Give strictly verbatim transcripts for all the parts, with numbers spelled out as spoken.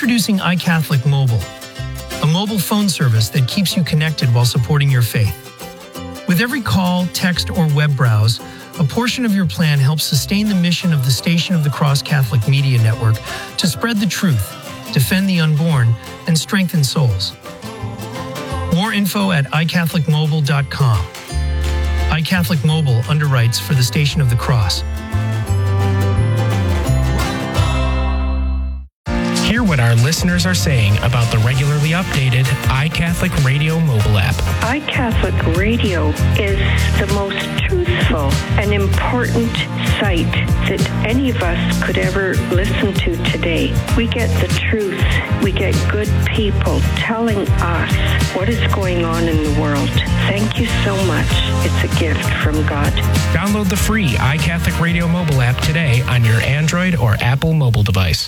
Introducing iCatholic Mobile, a mobile phone service that keeps you connected while supporting your faith. With every call, text, or web browse, a portion of your plan helps sustain the mission of the Station of the Cross Catholic Media Network to spread the truth, defend the unborn, and strengthen souls. More info at i catholic mobile dot com. iCatholic Mobile underwrites for the Station of the Cross. Hear what our listeners are saying about the regularly updated iCatholic Radio mobile app. iCatholic Radio is the most truthful and important site that any of us could ever listen to today. We get the truth. We get good people telling us what is going on in the world. Thank you so much. It's a gift from God. Download the free iCatholic Radio mobile app today on your Android or Apple mobile device.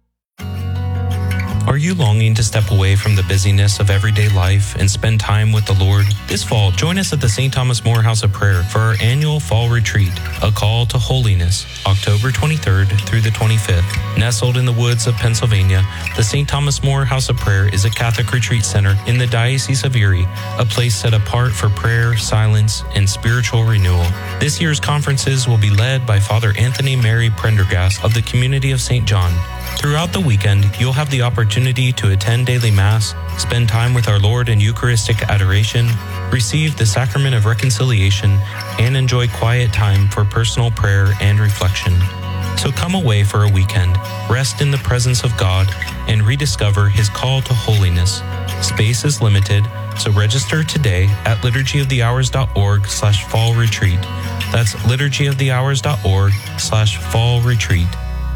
Are you longing to step away from the busyness of everyday life and spend time with the Lord? This fall, join us at the Saint Thomas More House of Prayer for our annual Fall Retreat, A Call to Holiness, October twenty-third through the twenty-fifth. Nestled in the woods of Pennsylvania, the Saint Thomas More House of Prayer is a Catholic retreat center in the Diocese of Erie, a place set apart for prayer, silence, and spiritual renewal. This year's conferences will be led by Father Anthony Mary Prendergast of the Community of Saint John. Throughout the weekend, you'll have the opportunity to attend daily Mass, spend time with our Lord in Eucharistic adoration, receive the Sacrament of Reconciliation, and enjoy quiet time for personal prayer and reflection. So come away for a weekend, rest in the presence of God, and rediscover His call to holiness. Space is limited, so register today at liturgyofthehours.org slash fall retreat. That's liturgyofthehours.org slash fall retreat.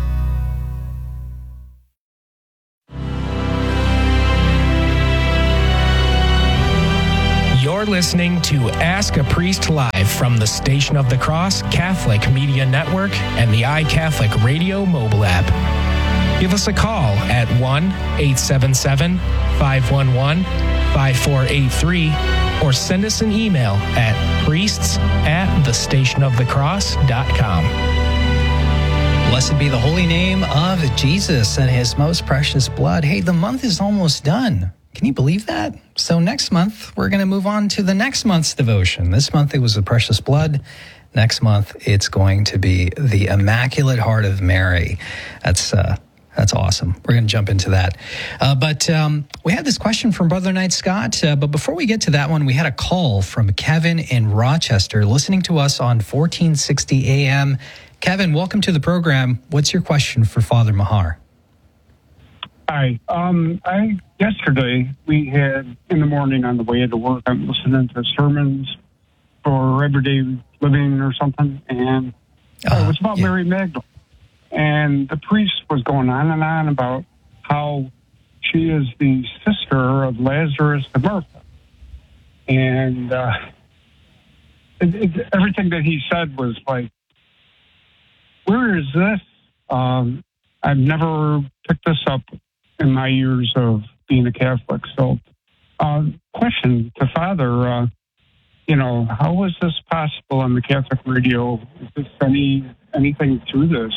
You're listening to Ask a Priest Live from the Station of the Cross Catholic Media Network and the iCatholic Radio mobile app. Give us a call at one eight seven seven, five one one, five four eight three or send us an email at priests at the station of the cross dot com. Blessed be the holy name of Jesus and His most precious blood. Hey, the month is almost done. Can you believe that? So next month, we're going to move on to the next month's devotion. This month, it was the precious blood. Next month, it's going to be the Immaculate Heart of Mary. That's uh, that's awesome. We're going to jump into that. Uh, but um, we had this question from Brother Knight Scott. Uh, but before we get to that one, we had a call from Kevin in Rochester listening to us on fourteen sixty A M. Kevin, welcome to the program. What's your question for Father Mahar? Hi. Um, I yesterday we had in the morning on the way to work, I'm listening to sermons for everyday living or something, and uh, it was about yeah. Mary Magdalene. And the priest was going on and on about how she is the sister of Lazarus and Martha, and uh, it, it, everything that he said was like, "Where is this?" Um, I've never picked this up in my years of being a Catholic. So, uh, question to Father, uh, you know, how is this possible on the Catholic radio? Is this any anything through this?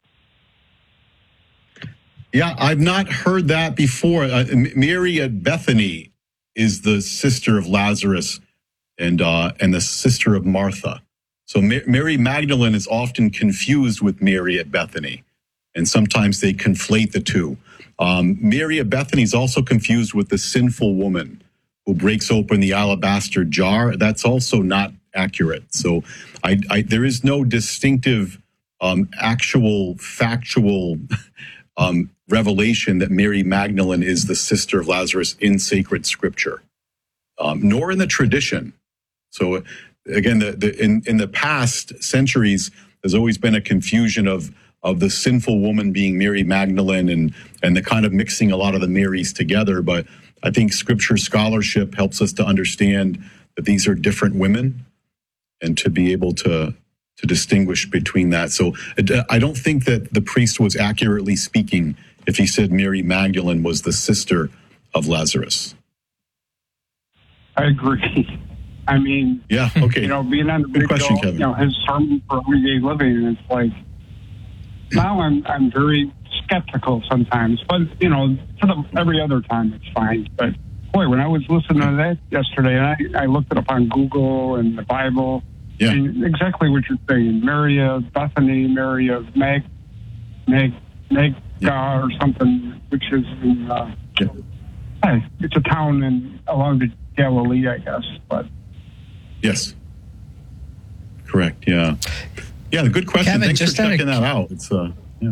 Yeah, I've not heard that before. Uh, Mary at Bethany is the sister of Lazarus and uh, and the sister of Martha. So Ma- Mary Magdalene is often confused with Mary at Bethany, and sometimes they conflate the two. Um, Mary of Bethany is also confused with the sinful woman who breaks open the alabaster jar. That's also not accurate. So I, I, there is no distinctive, um, actual, factual um, revelation that Mary Magdalene is the sister of Lazarus in sacred scripture, um, nor in the tradition. So again, the, the, in, in the past centuries, there's always been a confusion of of the sinful woman being Mary Magdalene and, and the kind of mixing a lot of the Marys together. But I think scripture scholarship helps us to understand that these are different women and to be able to, to distinguish between that. So I don't think that the priest was accurately speaking if he said Mary Magdalene was the sister of Lazarus. I agree. I mean, yeah, okay. You know, being on the Good question, Kevin. You know, his sermon for everyday living, it's like, now I'm I'm very skeptical sometimes. But, you know, for the, every other time it's fine. But, boy, when I was listening to that yesterday, and I, I looked it up on Google and the Bible, Yeah. and exactly what you're saying. Mary of Bethany, Mary of Mag, Mag, Magga Yeah. or something, which is in, uh, Yeah. hey, it's a town in along the Galilee, I guess. But Yes. Correct. Yeah. Yeah. Good question. Kevin, Thanks for just out of- checking that out. It's uh, yeah.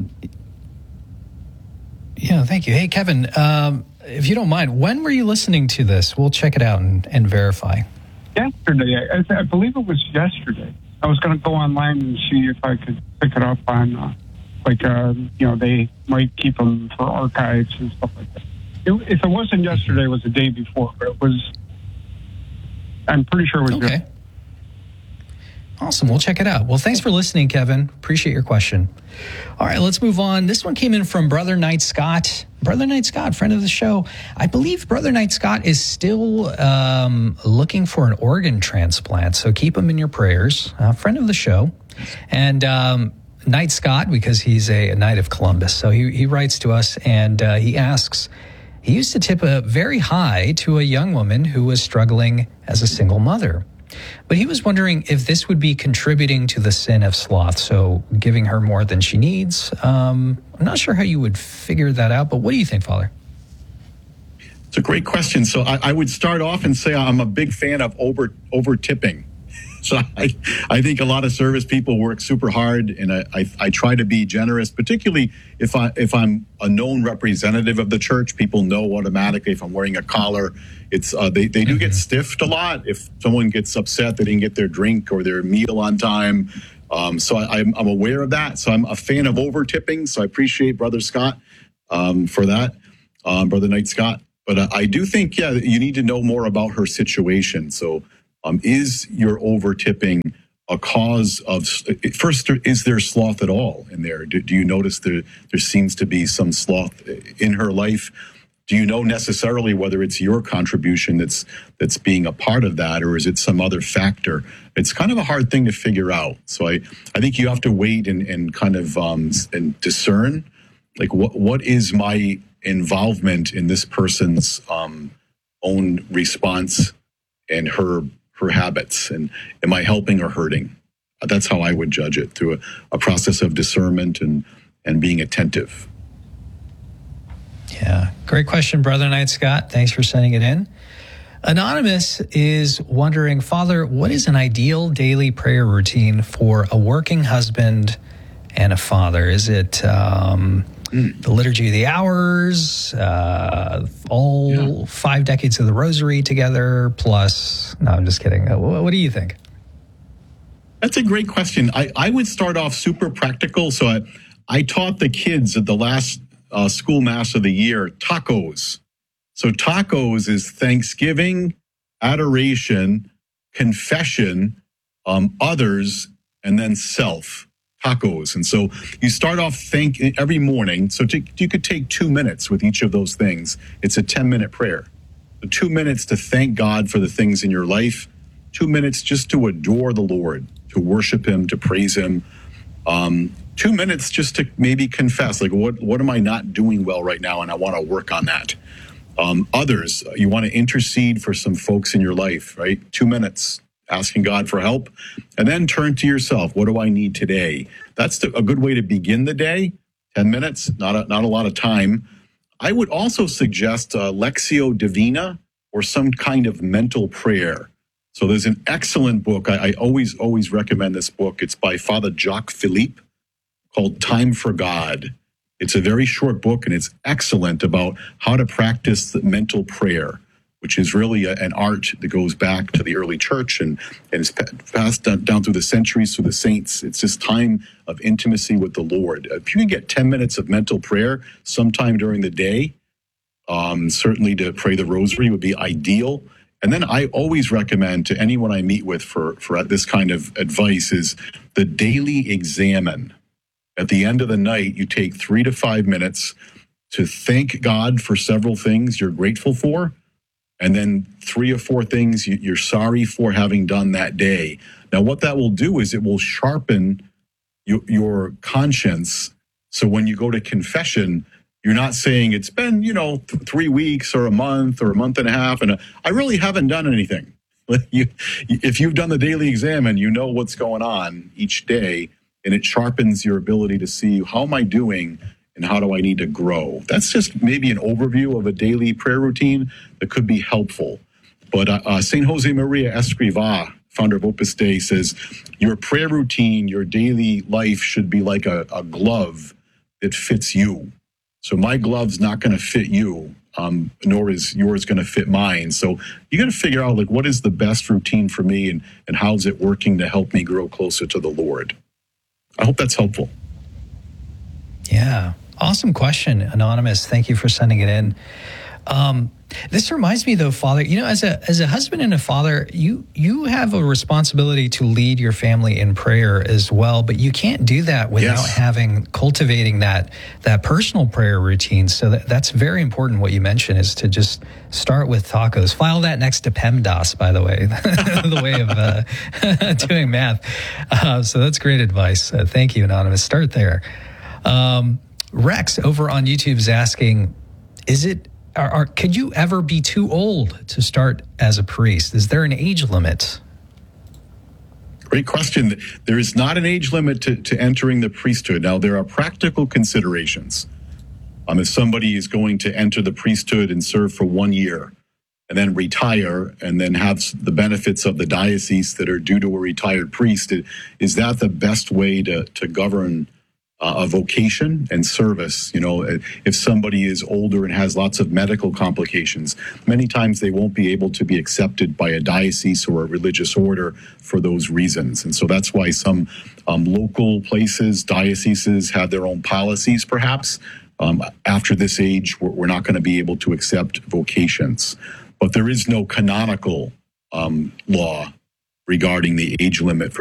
Yeah, thank you. Hey, Kevin, um, if you don't mind, when were you listening to this? We'll check it out and, and verify. yesterday, I, I believe it was yesterday. I was going to go online and see if I could pick it up on, uh, like, uh, you know, they might keep them for archives and stuff like that. It, if it wasn't yesterday, it was the day before. But it was, I'm pretty sure it was Okay. yesterday. Awesome. We'll check it out. Well, thanks for listening, Kevin. Appreciate your question. All right, let's move on. This one came in from Brother Knight Scott. Brother Knight Scott, friend of the show. I believe Brother Knight Scott is still um, looking for an organ transplant, so keep him in your prayers. Uh, friend of the show. And um, Knight Scott, because he's a, a Knight of Columbus, so he, he writes to us and uh, he asks, he used to tip a very high to a young woman who was struggling as a single mother. But he was wondering if this would be contributing to the sin of sloth, so giving her more than she needs. Um, I'm not sure how you would figure that out, but what do you think, Father? It's a great question. So I, I would start off and say I'm a big fan of over over tipping. So I, I think a lot of service people work super hard, and I, I, I try to be generous, particularly if I if I'm a known representative of the church. People know automatically if I'm wearing a collar. It's uh, they they do get stiffed a lot if someone gets upset they didn't get their drink or their meal on time. Um, so I, I'm I'm aware of that. So I'm a fan of over tipping. So I appreciate Brother Scott um, for that, um, Brother Knight Scott. But uh, I do think yeah you need to know more about her situation. So. Um, is your over tipping a cause of, first, is there sloth at all in there? Do, do you notice there, there seems to be some sloth in her life? Do you know necessarily whether it's your contribution that's that's being a part of that, or is it some other factor? It's kind of a hard thing to figure out. So I, I think you have to wait and, and kind of um, and discern, like what what is my involvement in this person's um, own response and her her habits, and am I helping or hurting? That's how I would judge it, through a, a process of discernment and and being attentive. Yeah, great question, Brother Knight Scott. Thanks for sending it in. Anonymous is wondering, Father, what is an ideal daily prayer routine for a working husband and a father? Is it um, mm. the Liturgy of the Hours, uh, all yeah. five decades of the Rosary together, plus, no, I'm just kidding. What, what do you think? That's a great question. I, I would start off super practical. So I, I taught the kids at the last uh, school mass of the year, tacos. So tacos is thanksgiving, adoration, confession, um, others, and then self. Tacos. And so you start off thank every morning. So to, you could take two minutes with each of those things. It's a ten minute prayer. So two minutes to thank God for the things in your life. Two minutes just to adore the Lord, to worship him, to praise him. Um, two minutes just to maybe confess, like, what, what am I not doing well right now? And I want to work on that. Um, others, you want to intercede for some folks in your life, right? Two minutes. Asking God for help, and then turn to yourself. What do I need today? That's the, a good way to begin the day. Ten minutes, not a, not a lot of time. I would also suggest uh, Lectio Divina or some kind of mental prayer. So there's an excellent book. I, I always, always recommend this book. It's by Father Jacques Philippe, called Time for God. It's a very short book, and it's excellent about how to practice the mental prayer, which is really a, an art that goes back to the early church and, and is passed down, down through the centuries through the saints. It's this time of intimacy with the Lord. If you can get ten minutes of mental prayer sometime during the day, um, certainly to pray the rosary would be ideal. And then I always recommend to anyone I meet with for, for this kind of advice is the daily examine. At the end of the night, you take three to five minutes to thank God for several things you're grateful for, and then three or four things you're sorry for having done that day. Now, what that will do is it will sharpen your conscience So when you go to confession, you're not saying it's been, you know, th- three weeks or a month or a month and a half, and a, I really haven't done anything. You, if you've done the daily exam and you know what's going on each day, and it sharpens your ability to see, how am I doing and how do I need to grow? That's just maybe an overview of a daily prayer routine that could be helpful. But uh, uh, Saint Jose Maria Escrivá, founder of Opus Dei, says your prayer routine, your daily life should be like a, a glove that fits you. So my glove's not going to fit you, um, nor is yours going to fit mine. So you got to figure out, like, what is the best routine for me, and, and how's it working to help me grow closer to the Lord? I hope that's helpful. Yeah. Awesome question, Anonymous. Thank you for sending it in. Um, this reminds me, though, Father, you know, as a as a husband and a father, you you have a responsibility to lead your family in prayer as well, but you can't do that without Yes. having cultivating that that personal prayer routine. So that, that's very important. What you mentioned is to just start with tacos. File that next to PEMDAS, by the way, the way of uh, doing math. Uh, so that's great advice. Uh, thank you, Anonymous. Start there. Um, Rex over on YouTube is asking, is it Are, are, could you ever be too old to start as a priest? Is there an age limit? Great question. There is not an age limit to, to entering the priesthood. Now, there are practical considerations. Um, if somebody is going to enter the priesthood and serve for one year and then retire and then have the benefits of the diocese that are due to a retired priest, is that the best way to, to govern Uh, a vocation and service? You know, if somebody is older and has lots of medical complications, many times they won't be able to be accepted by a diocese or a religious order for those reasons. And so that's why some um, local places, dioceses, have their own policies, perhaps. Um, after this age, we're, we're not going to be able to accept vocations. But there is no canonical um, law regarding the age limit for